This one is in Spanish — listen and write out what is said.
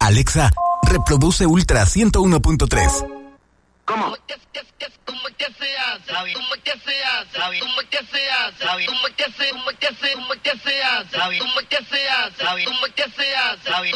Alexa, reproduce Ultra 101.3. ¿Cómo? ¿Cómo que se hace? ¿Cómo que se hace? ¿Cómo que se hace? ¿Cómo que se hace? ¿Cómo que se hace? ¿Cómo que se hace? ¿Cómo que se hace? ¿Cómo que se hace?